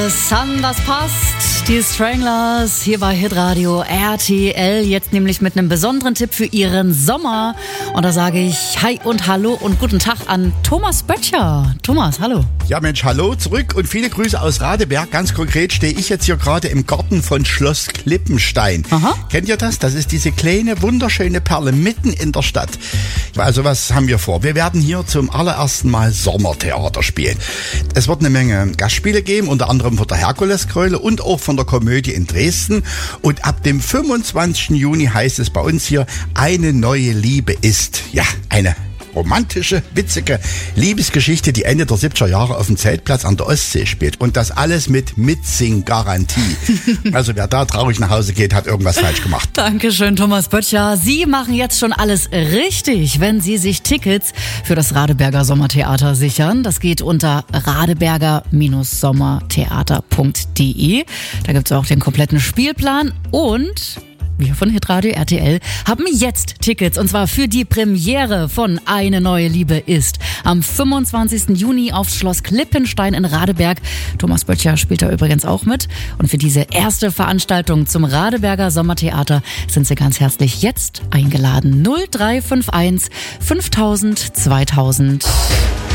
Sun, das passt. Die Stranglers hier bei Hitradio RTL. Jetzt nämlich mit einem besonderen Tipp für Ihren Sommer. Und da sage ich Hi und Hallo und guten Tag an Thomas Böttcher. Thomas, hallo. Ja Mensch, hallo zurück und viele Grüße aus Radeberg. Ganz konkret stehe ich jetzt hier gerade im Garten von Schloss Klippenstein. Aha. Kennt ihr das? Das ist diese kleine, wunderschöne Perle mitten in der Stadt. Also was haben wir vor? Wir werden hier zum allerersten Mal Sommertheater spielen. Es wird eine Menge Gastspiele geben, unter anderem von der Herkuleskeule und auch von der Komödie in Dresden. Und ab dem 25. Juni heißt es bei uns hier, eine neue Liebe ist. Ja, eine romantische, witzige Liebesgeschichte, die Ende der 70er Jahre auf dem Zeltplatz an der Ostsee spielt. Und das alles mit Mitsing-Garantie. Also wer da traurig nach Hause geht, hat irgendwas falsch gemacht. Dankeschön, Thomas Böttcher. Sie machen jetzt schon alles richtig, wenn Sie sich Tickets für das Radeberger Sommertheater sichern. Das geht unter radeberger-sommertheater.de. Da gibt es auch den kompletten Spielplan und wir von Hitradio RTL haben jetzt Tickets, und zwar für die Premiere von Eine neue Liebe ist am 25. Juni auf Schloss Klippenstein in Radeberg. Thomas Böttcher spielt da übrigens auch mit. Und für diese erste Veranstaltung zum Radeberger Sommertheater sind Sie ganz herzlich jetzt eingeladen. 0351 5000 2000.